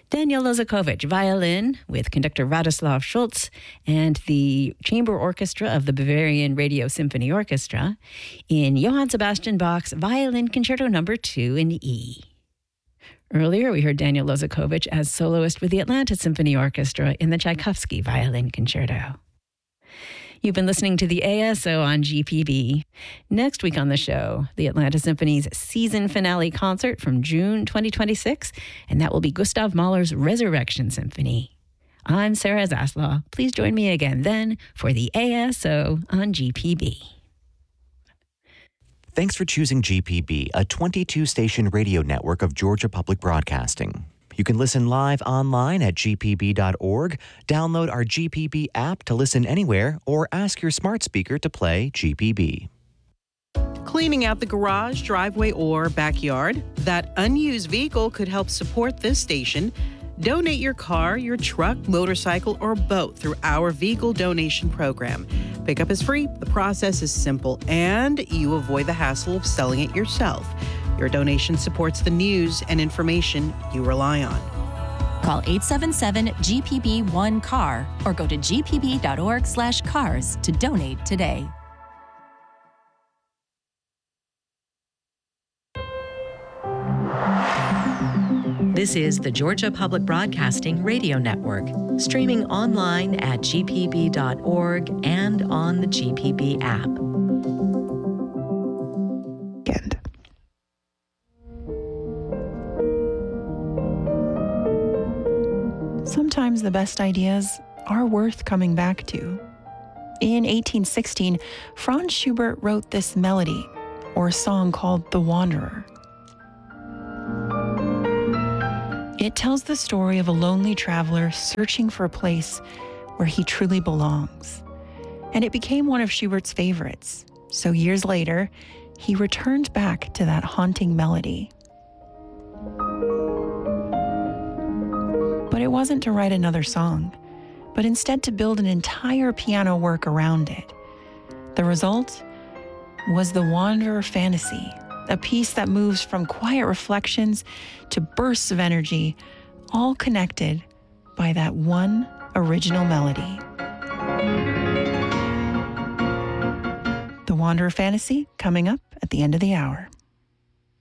Daniel Lozakovich, violin with conductor Radoslav Schultz and the chamber orchestra of the Bavarian Radio Symphony Orchestra in Johann Sebastian Bach's Violin Concerto No. 2 in E. Earlier, we heard Daniel Lozakovich as soloist with the Atlanta Symphony Orchestra in the Tchaikovsky Violin Concerto. You've been listening to the ASO on GPB. Next week on the show, the Atlanta Symphony's season finale concert from June 2026, and that will be Gustav Mahler's Resurrection Symphony. I'm Sarah Zaslaw. Please join me again then for the ASO on GPB. Thanks for choosing GPB, a 22-station radio network of Georgia Public Broadcasting. You can listen live online at gpb.org, download our GPB app to listen anywhere, or ask your smart speaker to play GPB. Cleaning out the garage, driveway, or backyard? That unused vehicle could help support this station. Donate your car, your truck, motorcycle, or boat through our vehicle donation program. Pickup is free, the process is simple, and you avoid the hassle of selling it yourself. Your donation supports the news and information you rely on. Call 877-GPB-1-CAR or go to gpb.org/cars to donate today. This is the Georgia Public Broadcasting Radio Network, streaming online at gpb.org and on the GPB app. Sometimes the best ideas are worth coming back to. In 1816, Franz Schubert wrote this melody, or song called The Wanderer. It tells the story of a lonely traveler searching for a place where he truly belongs. And it became one of Schubert's favorites. So years later, he returned back to that haunting melody. But it wasn't to write another song, but instead to build an entire piano work around it. The result was The Wanderer Fantasy, a piece that moves from quiet reflections to bursts of energy, all connected by that one original melody. The Wanderer Fantasy coming up at the end of the hour.